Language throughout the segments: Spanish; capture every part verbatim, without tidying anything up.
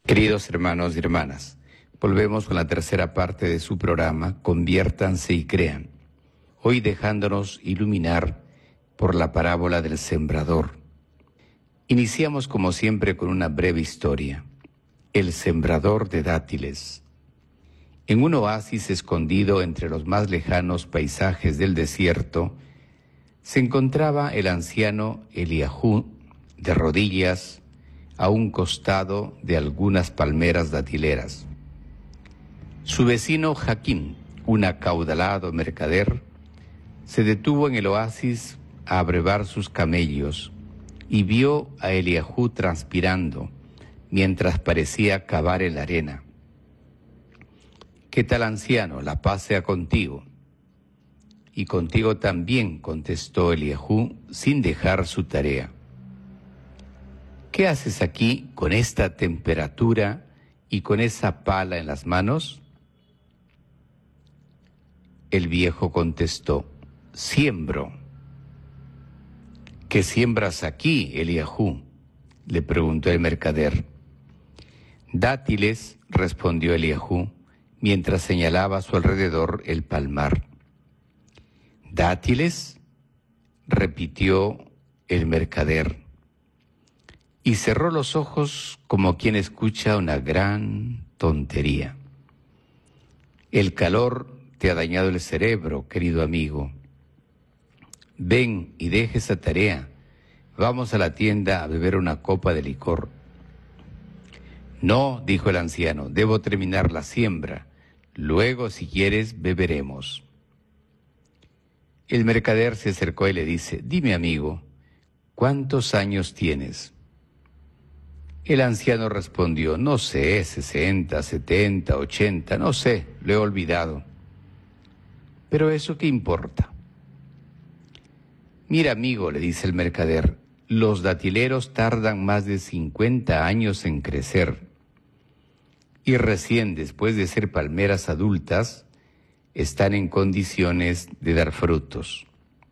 Queridos hermanos y hermanas, volvemos con la tercera parte de su programa, Conviértanse y Crean, hoy dejándonos iluminar por la parábola del sembrador. Iniciamos como siempre con una breve historia, el sembrador de dátiles. En un oasis escondido entre los más lejanos paisajes del desierto, se encontraba el anciano Eliahú de rodillas a un costado de algunas palmeras datileras. Su vecino Jaquín, un acaudalado mercader, se detuvo en el oasis a abrevar sus camellos y vio a Eliahú transpirando mientras parecía cavar en la arena. «¿Qué tal, anciano? La paz sea contigo». «Y contigo también», contestó Eliahú sin dejar su tarea. «¿Qué haces aquí con esta temperatura y con esa pala en las manos?». El viejo contestó: «Siembro». «¿Qué siembras aquí, Eliahú?», le preguntó el mercader. «Dátiles», respondió Eliahú, mientras señalaba a su alrededor el palmar. «¿Dátiles?», repitió el mercader, y cerró los ojos como quien escucha una gran tontería. «El calor te ha dañado el cerebro, querido amigo. Ven y deja esa tarea. Vamos a la tienda a beber una copa de licor». «No», dijo el anciano, «debo terminar la siembra. Luego, si quieres, beberemos». El mercader se acercó y le dice: «Dime, amigo, ¿cuántos años tienes?». El anciano respondió: «No sé, sesenta, setenta, ochenta, no sé, lo he olvidado». «¿Pero eso qué importa?». «Mira, amigo», le dice el mercader, «los datileros tardan más de cincuenta años en crecer, y recién después de ser palmeras adultas, están en condiciones de dar frutos.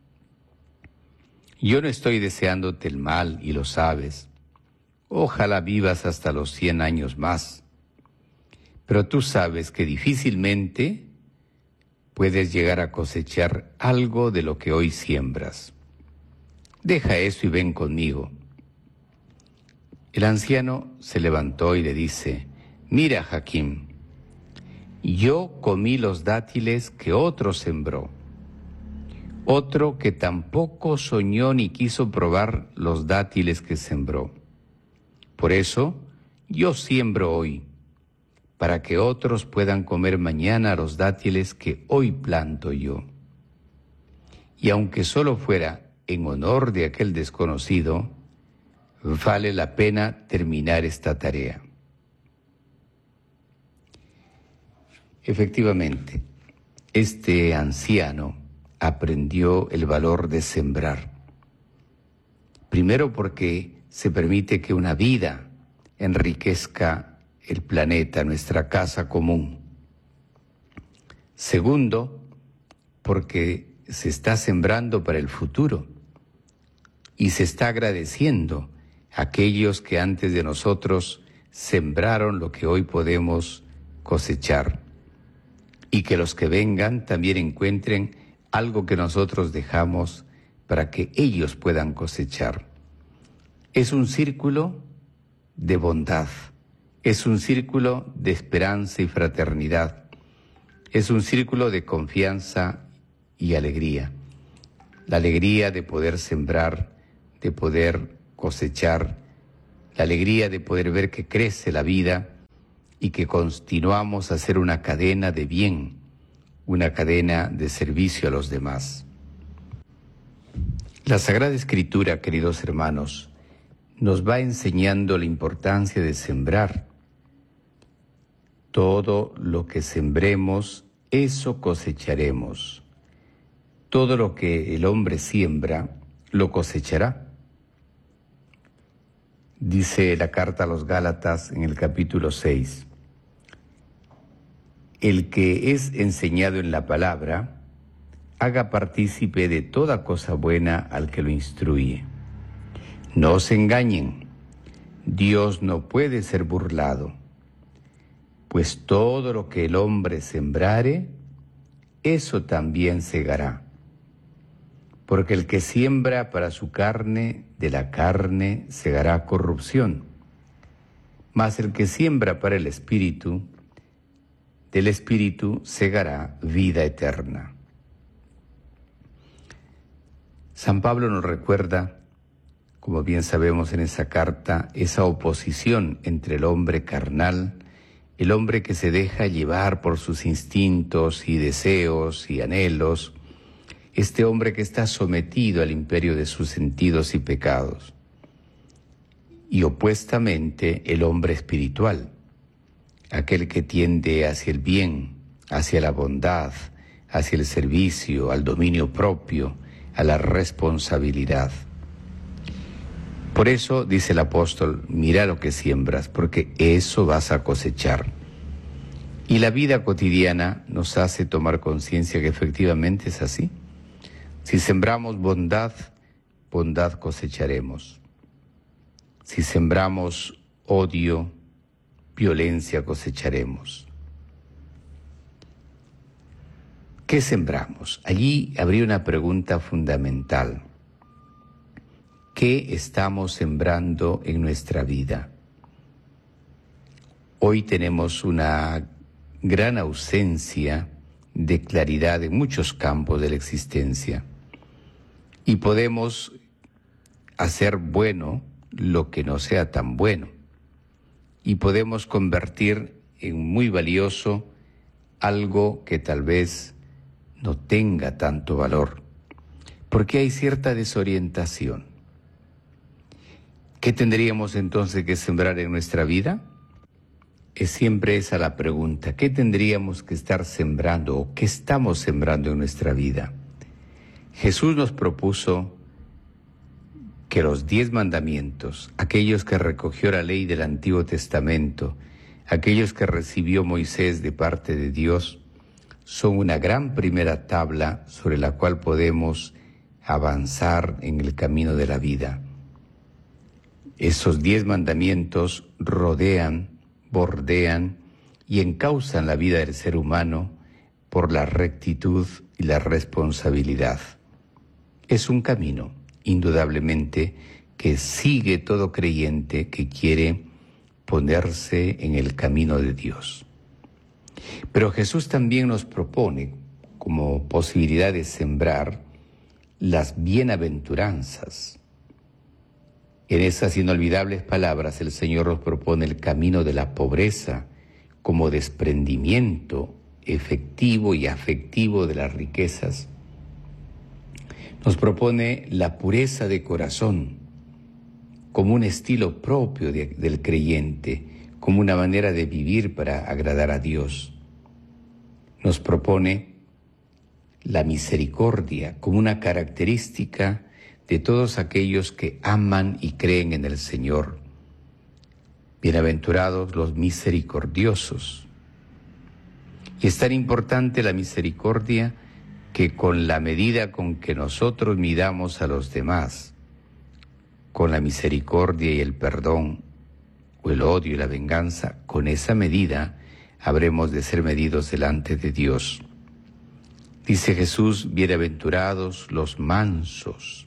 Yo no estoy deseándote el mal, y lo sabes. Ojalá vivas hasta los cien años más. Pero tú sabes que difícilmente puedes llegar a cosechar algo de lo que hoy siembras. Deja eso y ven conmigo». El anciano se levantó y le dice: «Mira, Jaquín, yo comí los dátiles que otro sembró, otro que tampoco soñó ni quiso probar los dátiles que sembró. Por eso yo siembro hoy, para que otros puedan comer mañana los dátiles que hoy planto yo. Y aunque solo fuera en honor de aquel desconocido, vale la pena terminar esta tarea». Efectivamente, este anciano aprendió el valor de sembrar. Primero, porque se permite que una vida enriquezca el planeta, nuestra casa común. Segundo, porque se está sembrando para el futuro y se está agradeciendo a aquellos que antes de nosotros sembraron lo que hoy podemos cosechar, y que los que vengan también encuentren algo que nosotros dejamos para que ellos puedan cosechar. Es un círculo de bondad, es un círculo de esperanza y fraternidad, es un círculo de confianza y alegría. La alegría de poder sembrar, de poder cosechar, la alegría de poder ver que crece la vida y que continuamos a ser una cadena de bien, una cadena de servicio a los demás. La Sagrada Escritura, queridos hermanos, nos va enseñando la importancia de sembrar. Todo lo que sembremos, eso cosecharemos. Todo lo que el hombre siembra, lo cosechará. Dice la carta a los Gálatas en el capítulo seis: «El que es enseñado en la palabra, haga partícipe de toda cosa buena al que lo instruye. No se engañen, Dios no puede ser burlado, Pues todo lo que el hombre sembrare, eso también segará. Porque el que siembra para su carne, de la carne segará corrupción. Mas el que siembra para el Espíritu, del Espíritu segará vida eterna. San Pablo nos recuerda, como bien sabemos en esa carta, esa oposición entre el hombre carnal, el hombre que se deja llevar por sus instintos y deseos y anhelos, este hombre que está sometido al imperio de sus sentidos y pecados, y opuestamente el hombre espiritual, aquel que tiende hacia el bien, hacia la bondad, hacia el servicio, al dominio propio, a la responsabilidad. Por eso dice el apóstol, mira lo que siembras, porque eso vas a cosechar. Y la vida cotidiana nos hace tomar conciencia que efectivamente es así. Si sembramos bondad, bondad cosecharemos. Si sembramos odio, violencia cosecharemos. ¿Qué sembramos? Allí habría una pregunta fundamental. ¿Qué estamos sembrando en nuestra vida? Hoy tenemos una gran ausencia de claridad en muchos campos de la existencia y podemos hacer bueno lo que no sea tan bueno y podemos convertir en muy valioso algo que tal vez no tenga tanto valor, porque hay cierta desorientación. ¿Qué tendríamos entonces que sembrar en nuestra vida? Es siempre esa la pregunta. ¿Qué tendríamos que estar sembrando o qué estamos sembrando en nuestra vida? Jesús nos propuso que los diez mandamientos, aquellos que recogió la ley del Antiguo Testamento, aquellos que recibió Moisés de parte de Dios, son una gran primera tabla sobre la cual podemos avanzar en el camino de la vida. Esos diez mandamientos rodean, bordean y encausan la vida del ser humano por la rectitud y la responsabilidad. Es un camino, indudablemente, que sigue todo creyente que quiere ponerse en el camino de Dios. Pero Jesús también nos propone, como posibilidad de sembrar, las bienaventuranzas. En esas inolvidables palabras el Señor nos propone el camino de la pobreza como desprendimiento efectivo y afectivo de las riquezas. Nos propone la pureza de corazón como un estilo propio de, del creyente, como una manera de vivir para agradar a Dios. Nos propone la misericordia como una característica de todos aquellos que aman y creen en el Señor. Bienaventurados los misericordiosos. Y es tan importante la misericordia que con la medida con que nosotros midamos a los demás, con la misericordia y el perdón, o el odio y la venganza, con esa medida habremos de ser medidos delante de Dios. Dice Jesús, bienaventurados los mansos,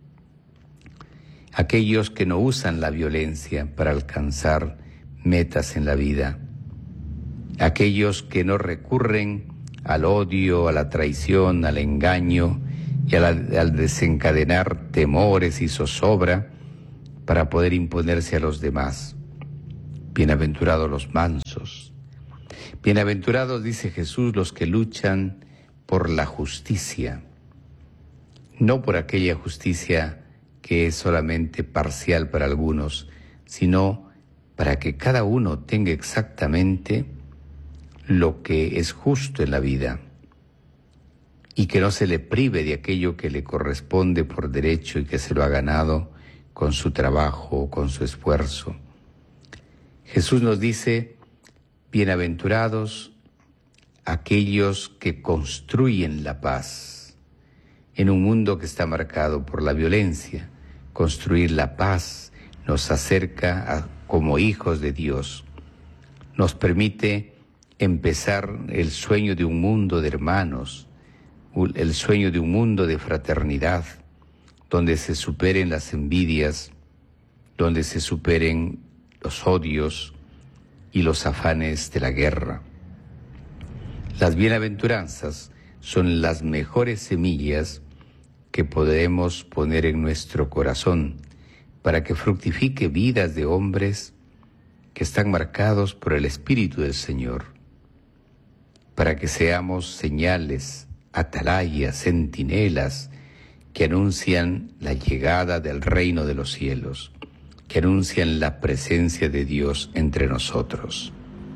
aquellos que no usan la violencia para alcanzar metas en la vida, aquellos que no recurren al odio, a la traición, al engaño y a la, al desencadenar temores y zozobra para poder imponerse a los demás. Bienaventurados los mansos. Bienaventurados, dice Jesús, los que luchan por la justicia, no por aquella justicia que es solamente parcial para algunos, sino para que cada uno tenga exactamente lo que es justo en la vida y que no se le prive de aquello que le corresponde por derecho y que se lo ha ganado con su trabajo, con su esfuerzo. Jesús nos dice, bienaventurados aquellos que construyen la paz en un mundo que está marcado por la violencia. Construir la paz nos acerca a, como hijos de Dios, nos permite empezar el sueño de un mundo de hermanos, el sueño de un mundo de fraternidad, donde se superen las envidias, donde se superen los odios y los afanes de la guerra. Las bienaventuranzas son las mejores semillas que podemos poner en nuestro corazón para que fructifique vidas de hombres que están marcados por el Espíritu del Señor, para que seamos señales, atalayas, centinelas, que anuncian la llegada del reino de los cielos, que anuncian la presencia de Dios entre nosotros.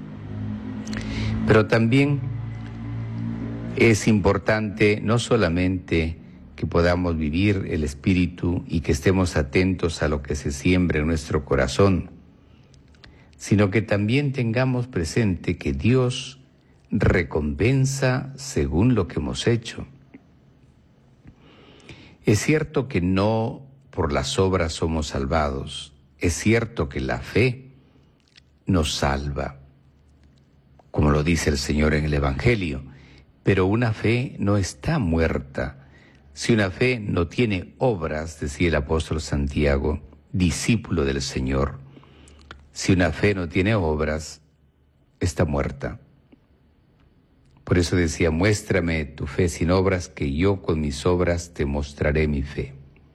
Pero también es importante no solamente que podamos vivir el Espíritu y que estemos atentos a lo que se siembra en nuestro corazón, sino que también tengamos presente que Dios recompensa según lo que hemos hecho. Es cierto que no por las obras somos salvados, es cierto que la fe nos salva, como lo dice el Señor en el Evangelio, pero una fe no está muerta. Si una fe no tiene obras, decía el apóstol Santiago, discípulo del Señor, si una fe no tiene obras, está muerta. Por eso decía, muéstrame tu fe sin obras, que yo con mis obras te mostraré mi fe.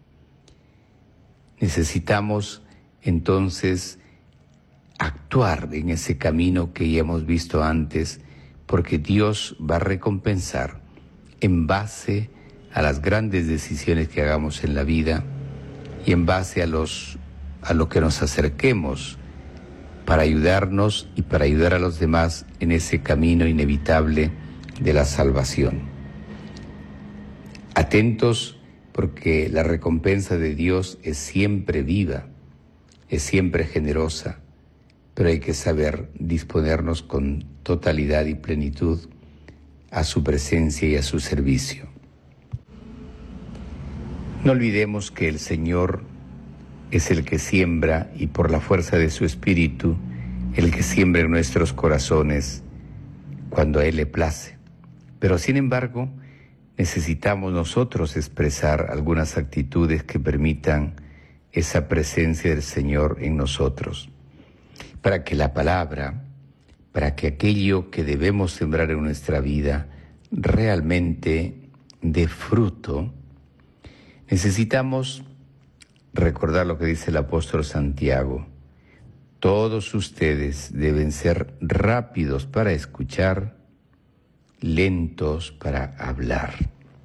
Necesitamos entonces actuar en ese camino que ya hemos visto antes, porque Dios va a recompensar en base a las grandes decisiones que hagamos en la vida y en base a, los, a lo que nos acerquemos para ayudarnos y para ayudar a los demás en ese camino inevitable de la salvación. Atentos, porque la recompensa de Dios es siempre viva, es siempre generosa, pero hay que saber disponernos con totalidad y plenitud a su presencia y a su servicio. No olvidemos que el Señor es el que siembra, y por la fuerza de su Espíritu, el que siembra en nuestros corazones cuando a Él le place. Pero sin embargo, necesitamos nosotros expresar algunas actitudes que permitan esa presencia del Señor en nosotros, para que la palabra, para que aquello que debemos sembrar en nuestra vida realmente dé fruto. Necesitamos recordar lo que dice el apóstol Santiago: todos ustedes deben ser rápidos para escuchar, lentos para hablar.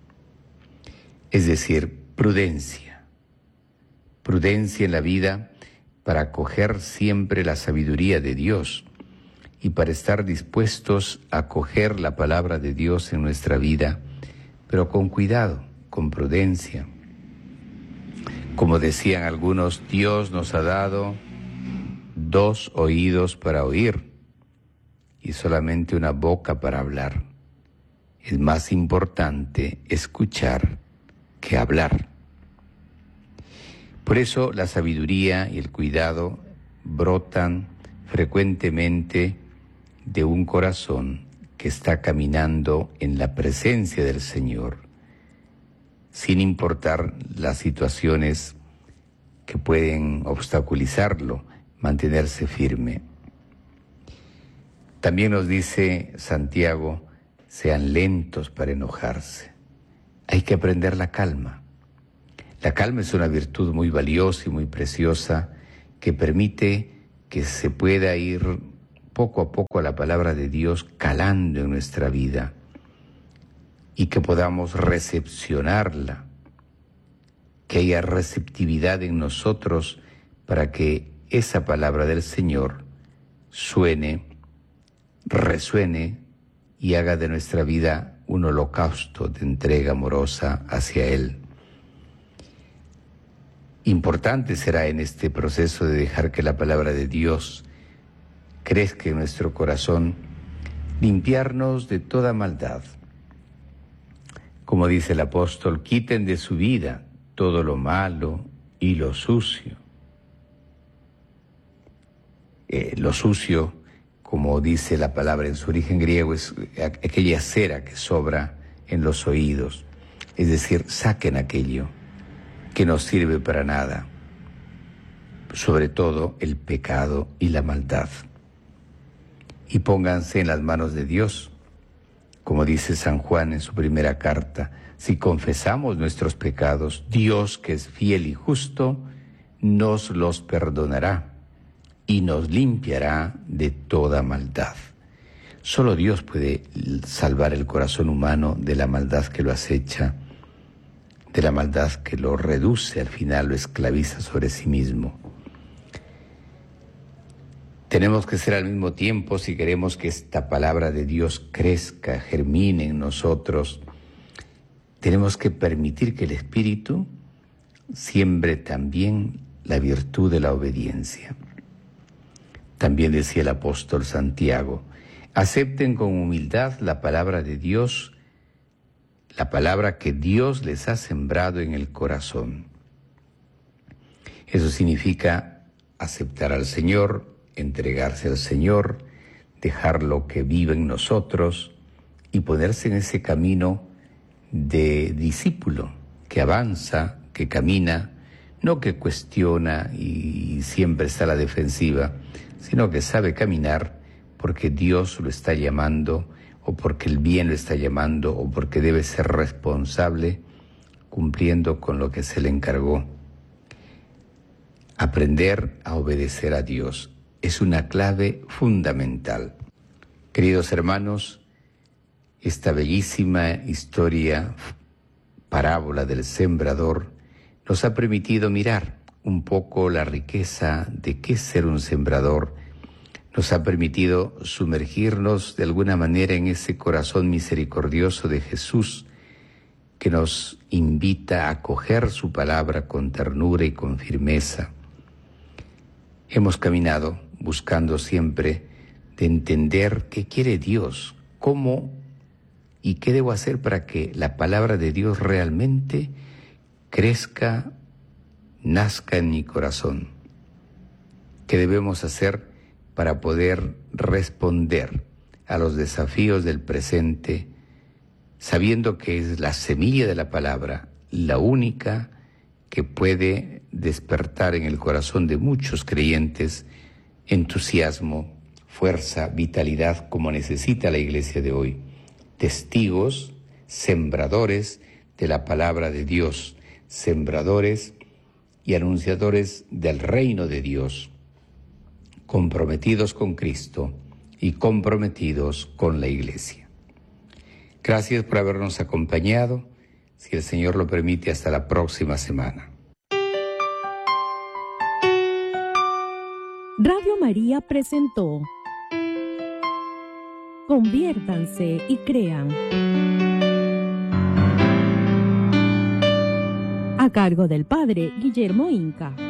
Es decir, prudencia. Prudencia en la vida para acoger siempre la sabiduría de Dios y para estar dispuestos a acoger la palabra de Dios en nuestra vida, pero con cuidado, con prudencia. Como decían algunos, Dios nos ha dado dos oídos para oír y solamente una boca para hablar. Es más importante escuchar que hablar. Por eso la sabiduría y el cuidado brotan frecuentemente de un corazón que está caminando en la presencia del Señor, sin importar las situaciones que pueden obstaculizarlo, mantenerse firme. También nos dice Santiago, sean lentos para enojarse. Hay que aprender la calma. La calma es una virtud muy valiosa y muy preciosa que permite que se pueda ir poco a poco a la palabra de Dios calando en nuestra vida y que podamos recepcionarla, que haya receptividad en nosotros para que esa palabra del Señor suene, resuene y haga de nuestra vida un holocausto de entrega amorosa hacia Él. Importante será en este proceso de dejar que la palabra de Dios crezca en nuestro corazón, limpiarnos de toda maldad. Como dice el apóstol, quiten de su vida todo lo malo y lo sucio. Eh, lo sucio como dice la palabra en su origen griego, es aquella cera que sobra en los oídos. Es decir, saquen aquello que no sirve para nada, sobre todo el pecado y la maldad. Y pónganse en las manos de Dios, como dice San Juan en su primera carta: si confesamos nuestros pecados, Dios, que es fiel y justo, nos los perdonará y nos limpiará de toda maldad. Solo Dios puede salvar el corazón humano de la maldad que lo acecha, de la maldad que lo reduce, al final lo esclaviza sobre sí mismo. Tenemos que ser al mismo tiempo, si queremos que esta palabra de Dios crezca, germine en nosotros, tenemos que permitir que el Espíritu siembre también la virtud de la obediencia. También decía el apóstol Santiago: acepten con humildad la palabra de Dios, la palabra que Dios les ha sembrado en el corazón. Eso significa aceptar al Señor, entregarse al Señor, dejarlo que viva en nosotros y ponerse en ese camino de discípulo que avanza, que camina, no que cuestiona y siempre está a la defensiva, sino que sabe caminar porque Dios lo está llamando, o porque el bien lo está llamando, o porque debe ser responsable cumpliendo con lo que se le encargó. Aprender a obedecer a Dios es una clave fundamental. Queridos hermanos, esta bellísima historia, parábola del sembrador, nos ha permitido mirar un poco la riqueza de qué es ser un sembrador. Nos ha permitido sumergirnos de alguna manera en ese corazón misericordioso de Jesús, que nos invita a acoger su palabra con ternura y con firmeza. Hemos caminado buscando siempre de entender qué quiere Dios, cómo y qué debo hacer para que la palabra de Dios realmente crezca, nazca en mi corazón. ¿Qué debemos hacer para poder responder a los desafíos del presente, sabiendo que es la semilla de la palabra la única que puede despertar en el corazón de muchos creyentes entusiasmo, fuerza, vitalidad, como necesita la iglesia de hoy? Testigos, sembradores de la palabra de Dios, sembradores y anunciadores del reino de Dios, comprometidos con Cristo y comprometidos con la iglesia. Gracias por habernos acompañado. Si el Señor lo permite, hasta la próxima semana. Radio María presentó Conviértanse y crean, a cargo del Padre Guillermo Inca.